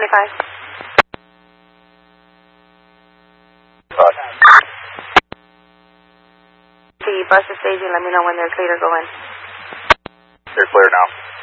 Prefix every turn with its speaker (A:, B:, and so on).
A: See, bus is staging. Let me know when they're clear to go in.
B: They're clear now.